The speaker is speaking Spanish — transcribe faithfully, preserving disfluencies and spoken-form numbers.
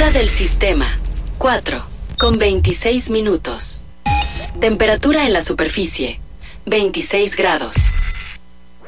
Temperatura del sistema, cuatro, con veintiséis minutos. Temperatura en la superficie, veintiséis grados.